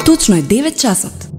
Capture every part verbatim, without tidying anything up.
Точно е девет часот.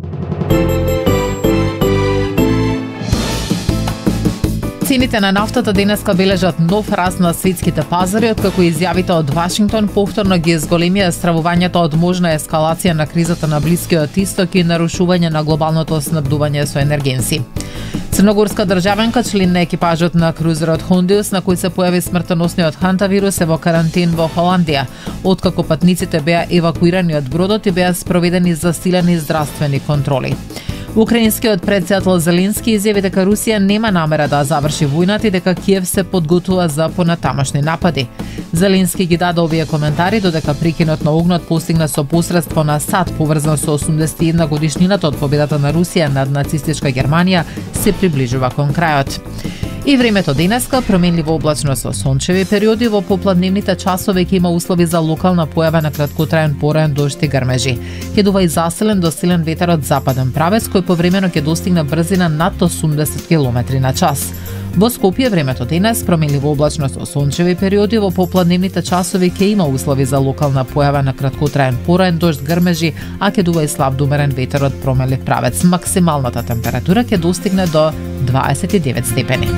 Цените на нафтата денеска бележат нов раст на светските пазари, откако изјавите од Вашингтон повторно ги изголемија стравувањето од можна ескалација на кризата на Блискиот Исток и нарушување на глобалното снабдување со енергенси. Црногорска државенка, член на екипажот на крузерот Хондиус, на кој се појави смртоносниот хантавирус, е во карантин во Холандија, откако патниците беа евакуирани од бродот и беа спроведени засилени здравствени контроли. Украинскиот претседател Зеленски изјави дека Русија нема намера да заврши војната и дека Киев се подготвува за понатамошни напади. Зеленски ги даде овие коментари додека прекинот на огнот постигна со посредство на САД поврзан со осумдесет и една годишнината од победата на Русија над нацистичка Германија се приближува кон крајот. И времето денеска променливо облачно со сончеви периоди, во попладневните часови ќе има услови за локална појава на краткотраен пораен дожд и грмежи. Ќе дува и засилен до силен ветер од западен правец кој повремено ќе достигне брзина над осумдесет километри на час. Во Скопје времето денес променливо облачно со сончеви периоди, во попладневните часови ќе има услови за локална појава на краткотраен пораен дожд, грмежи, а ќе дува и слаб до умерен ветер од промелив правец. Максималната температура ќе достигне до дваесет и девет степени.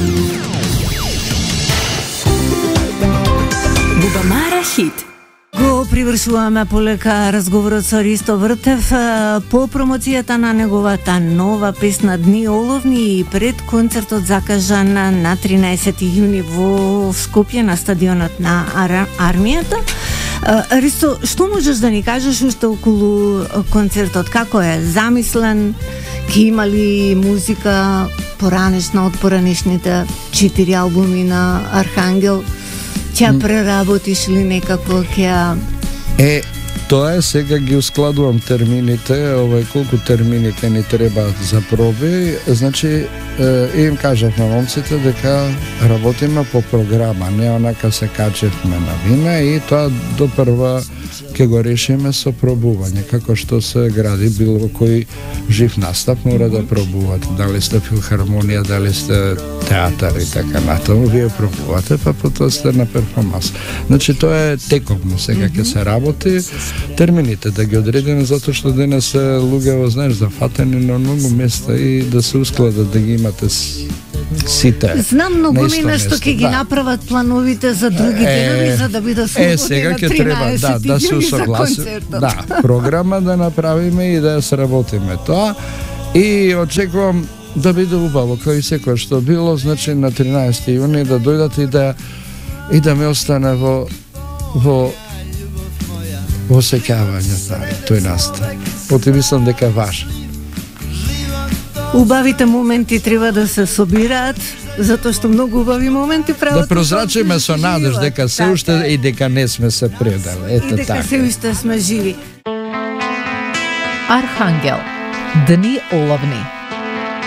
Бубамара хит. Го привршуваме полека разговорот со Ристо Вртев по промоцијата на неговата нова песна Дни оловни и пред концертот закажан на тринаесети јуни во Скопје на стадионот на Ар... армијата. Ристо, што можеш да ни кажеш уште околу концертот? Како е замислен? Ке има ли музика поранешна од поранешните четири албуми на Архангел? Ќе преработиш ли некако ќе... Е, тоа е, сега ги ускладувам термините, овај колку термините ни требаат за проби, значи е, им кажав на момците дека работиме по програма, не онака се качевме на вина и тоа до прва ќе го решиме со пробување, како што се гради било кој жив настап мора да пробувате, дали сте филхармонија, дали сте театар и така натаму, вие пробувате, па потоа сте на перформанс. Значи тоа е тековно, сега ќе се работи, термините да ги одредиме, затоа што денес се луѓе, знаеш, зафатени на многу места и да се ускладат, да ги имате сите. Знам многу место што ќе ги да. направат плановите за други денови, за да бидат слободни. Е, сега ќе треба да, да се усогласи, да, програма да направиме и да ја сработиме тоа. И очекувам да биде убаво, као и секој што било, значи на тринаесети јуни да дојдат и да и да ме остане во во во сеќавање тој настан. Поти мислам дека е важен. Убавите моменти треба да се собираат, затоа што многу убави моменти прават. Да прозрачиме со надеж дека се уште и дека не сме се предали. Ете така. И дека се уште сме живи. Архангел. Дни оловни.